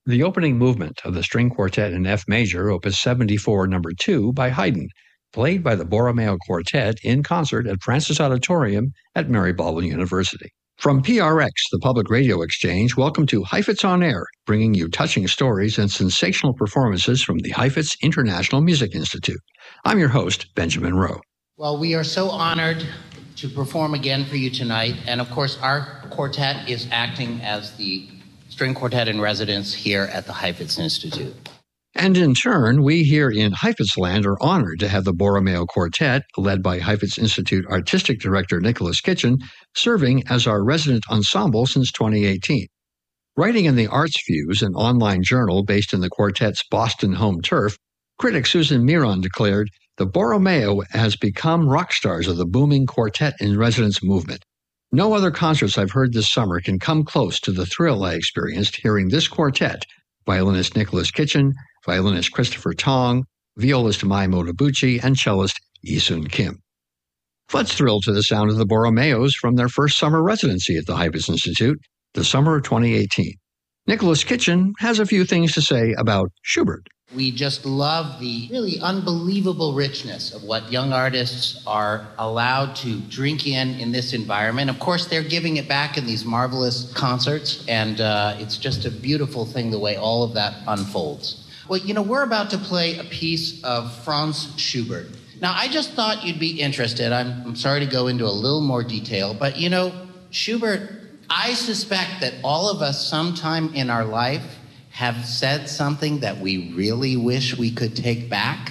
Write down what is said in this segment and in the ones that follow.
The opening movement of the string quartet in F major, opus 74, number 2 by Haydn, played by the Borromeo Quartet in concert at Francis Auditorium at Mary Baldwin University. From PRX, the Public Radio Exchange, welcome to Heifetz on Air, bringing you touching stories and sensational performances from the Heifetz International Music Institute. I'm your host, Benjamin Rowe. Well, we are so honored to perform again for you tonight, and of course our quartet is acting as the string quartet in residence here at the Heifetz Institute. And in turn, we here in Heifetzland are honored to have the Borromeo Quartet, led by Heifetz Institute Artistic Director Nicholas Kitchen, serving as our resident ensemble since 2018. Writing in the Arts Fuse, an online journal based in the quartet's Boston home turf, critic Susan Miron declared, "The Borromeo has become rock stars of the booming quartet in residence movement. No other concerts I've heard this summer can come close to the thrill I experienced hearing this quartet, violinist Nicholas Kitchen, violinist Christopher Tong, violist Mai Motobuchi, and cellist Yi-Sun Kim." Let's thrill to the sound of the Borromeos from their first summer residency at the Heifetz Institute, the summer of 2018. Nicholas Kitchen has a few things to say about Schubert. We just love the really unbelievable richness of what young artists are allowed to drink in this environment. Of course, they're giving it back in these marvelous concerts, and it's just a beautiful thing the way all of that unfolds. Well, we're about to play a piece of Franz Schubert. Now, I just thought you'd be interested. I'm sorry to go into a little more detail, but Schubert, I suspect that all of us sometime in our life have said something that we really wish we could take back?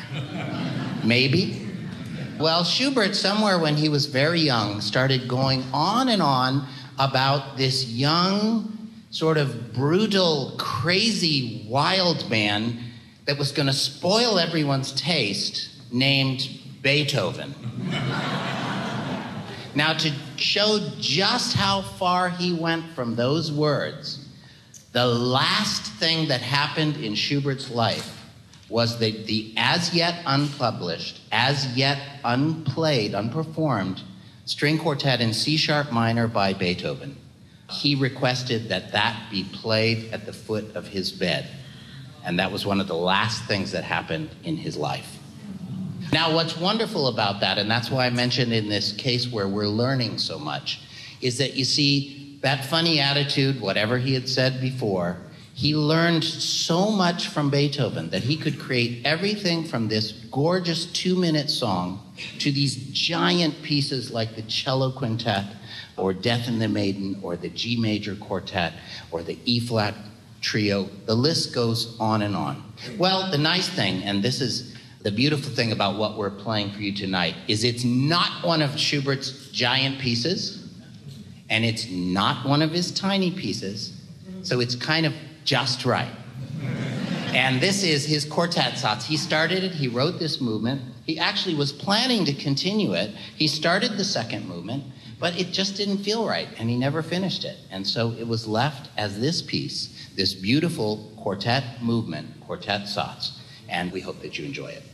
Maybe? Well, Schubert, somewhere when he was very young, started going on and on about this young, sort of brutal, crazy, wild man that was going to spoil everyone's taste, named Beethoven. Now, to show just how far he went from those words, the last thing that happened in Schubert's life was the as yet unpublished, as yet unplayed, unperformed string quartet in C-sharp minor by Beethoven. He requested that be played at the foot of his bed. And that was one of the last things that happened in his life. Now, what's wonderful about that, and that's why I mentioned in this case where we're learning so much, is that you see, that funny attitude, whatever he had said before, he learned so much from Beethoven that he could create everything from this gorgeous 2-minute song to these giant pieces like the Cello Quintet or Death in the Maiden or the G Major Quartet or the E-flat Trio. The list goes on and on. Well, the nice thing, and this is the beautiful thing about what we're playing for you tonight, is it's not one of Schubert's giant pieces, and it's not one of his tiny pieces, so it's kind of just right. And this is his quartet Satz. He started it, he wrote this movement. He actually was planning to continue it. He started the second movement, but it just didn't feel right, and he never finished it. And so it was left as this piece, this beautiful quartet movement, quartet Satz, and we hope that you enjoy it.